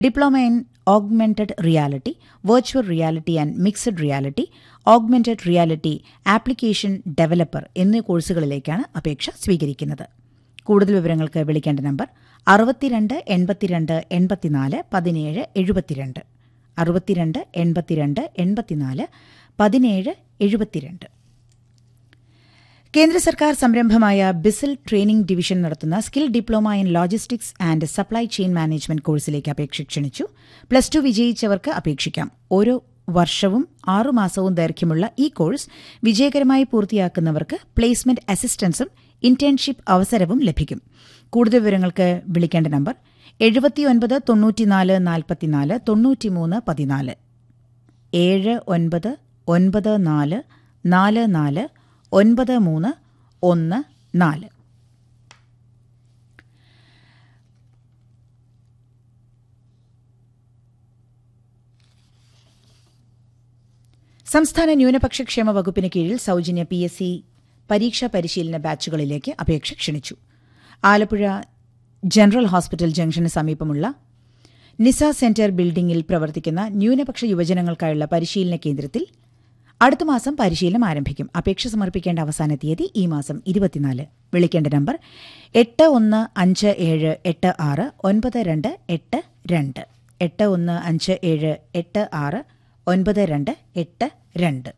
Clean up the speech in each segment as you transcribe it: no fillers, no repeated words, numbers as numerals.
Diploma in augmented reality, virtual reality and mixed reality, augmented reality application developer എന്നീ കോഴ്സുകളിലേക്കാണ് അപേക്ഷ സ്വീകരിക്കുന്നത്. കൂടുതൽ വിവരങ്ങൾക്ക് വിളിക്കേണ്ട നമ്പർ 62 82 84 17 72, 62 82 84 17 72. കേന്ദ്ര സർക്കാർ സംരംഭമായ ബിസിൽ ട്രെയിനിംഗ് ഡിവിഷൻ നടത്തുന്ന skill diploma in logistics and supply chain management കോഴ്സിലേക്ക് അപേക്ഷ ക്ഷണിച്ചു. +2 വിജയിച്ചവർക്ക് അപേക്ഷിക്കാം. ഓരോ വർഷവും 6 മാസവും ദൈർഘ്യമുള്ള ഈ കോഴ്സ് വിജയകരമായി പൂർത്തിയാക്കുന്നവർക്ക് പ്ലേസ്മെന്റ് അസിസ്റ്റൻസും ഇന്റേൺഷിപ്പ് അവസരവും ലഭിക്കും. കൂടുതൽ വിവരങ്ങൾക്ക് വിളിക്കേണ്ട നമ്പർ 79 94 44 93 14, 79 94 44 93 14. സംസ്ഥാന ന്യൂനപക്ഷ ക്ഷേമ വകുപ്പിന് കീഴിൽ സൌജന്യ PSC പരീക്ഷാ പരിശീലന ബാച്ചുകളിലേക്ക് അപേക്ഷ ക്ഷണിച്ചു. ആലപ്പുഴ ജനറൽ ഹോസ്പിറ്റൽ ജംഗ്ഷന് സമീപമുള്ള നിസ സെന്റർ ബിൽഡിംഗിൽ പ്രവർത്തിക്കുന്ന ന്യൂനപക്ഷ യുവജനങ്ങൾക്കായുള്ള പരിശീലന കേന്ദ്രത്തിൽ അടുത്ത മാസം പരിശീലനം ആരംഭിക്കും. അപേക്ഷ സമർപ്പിക്കേണ്ട അവസാന തീയതി ഈ മാസം 24. വിളിക്കേണ്ട നമ്പർ 815786 9282, 815786 9282.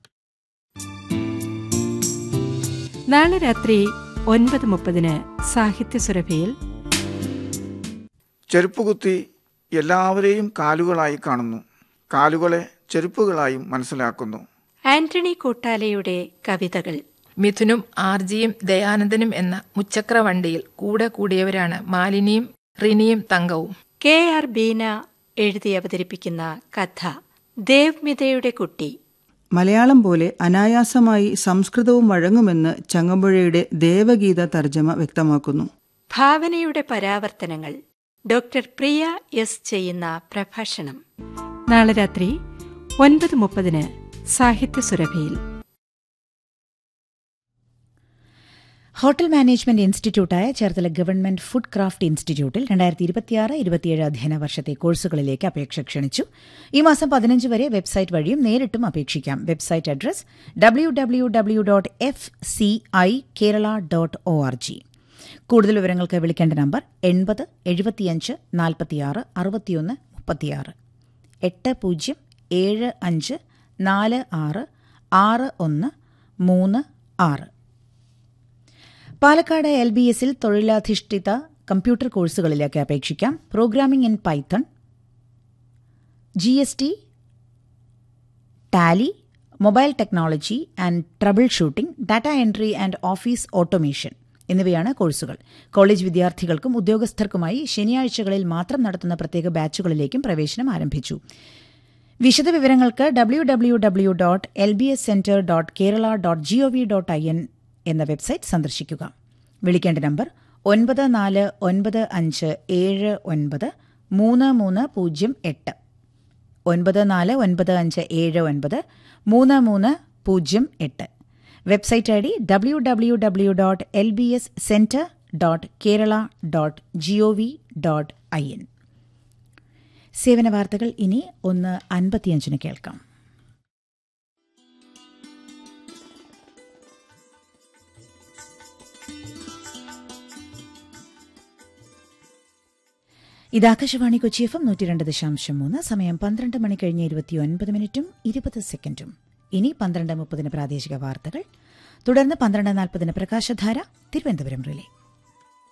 നാളെ രാത്രി 9:30 സാഹിത്യസുരഭിയിൽ ചെരുപ്പുകുത്തി എല്ലാവരെയും കാലുകളായി കാണുന്നു, കാലുകളെ ചെരുപ്പുകളായും മനസ്സിലാക്കുന്നു. ആന്റണി കൂട്ടാലയുടെ കവിതകൾ. മിഥുനും ആർജിയും ദയാനന്ദനും എന്ന മുച്ചക്ര വണ്ടിയിൽ കൂടെ കൂടിയവരാണ് മാലിനിയും റിനിയും തങ്കവും. KR ബീന എഴുതി അവതരിപ്പിക്കുന്ന കഥ ദേവ്മിതയുടെ കുട്ടി. മലയാളം പോലെ അനായാസമായി സംസ്കൃതവും വഴങ്ങുമെന്ന് ചങ്ങമ്പുഴയുടെ ദേവഗീത തർജ്ജമ വ്യക്തമാക്കുന്നു. ഭാവനയുടെ പരാവർത്തനങ്ങൾ. ഡോക്ടർ പ്രിയ S ചെയ്യുന്ന പ്രഭാഷണം. നാളെ രാത്രി 9:30 സാഹിത്യസുരഭിയിൽ. Hotel management ഇൻസ്റ്റിറ്റ്യൂട്ടായ Cherthala government food craft ഇൻസ്റ്റിറ്റ്യൂട്ടിൽ 2026-27 അധ്യയന വർഷത്തെ കോഴ്സുകളിലേക്ക് അപേക്ഷ ക്ഷണിച്ചു. ഈ മാസം 15 വരെ വെബ്സൈറ്റ് വഴിയും നേരിട്ടും അപേക്ഷിക്കാം. Website address www.fcikerala.org. കൂടുതൽ വിവരങ്ങൾക്ക് വിളിക്കേണ്ട നമ്പർ 80 75 46 61 36, 8075 46 61 36. പാലക്കാട് LBSൽ തൊഴിലധിഷ്ഠിത കമ്പ്യൂട്ടർ കോഴ്സുകളിലേക്ക് അപേക്ഷിക്കാം. Programming in Python, GST, Tally, mobile technology and trouble shooting, data entry and office automation എന്നിവയാണ് കോഴ്സുകൾ. കോളേജ് വിദ്യാർത്ഥികൾക്കും ഉദ്യോഗസ്ഥർക്കുമായി ശനിയാഴ്ചകളിൽ മാത്രം നടത്തുന്ന പ്രത്യേക ബാച്ചുകളിലേക്കും പ്രവേശനം ആരംഭിച്ചു. വിശദവിവരങ്ങൾക്ക് www.lbscenter.kerala.gov.in എന്ന വെബ്സൈറ്റ് സന്ദർശിക്കുക. വിളിക്കേണ്ട നമ്പർ 949579 3308, 949579 3308. Website ID www.lbscenter.kerala.gov.in. സേവന വാർത്തകൾ ഇനി 1:55 കേൾക്കാം. ഇത് ആകാശവാണി കൊച്ചി FM 102.3. സമയം 12 മണി കഴിഞ്ഞ് 29 മിനിറ്റും 20 സെക്കൻഡും. ഇനി 12:30 പ്രാദേശിക വാർത്തകൾ. തുടർന്ന് 12:40 പ്രകാശധാര തിരുവനന്തപുരം റിലേ.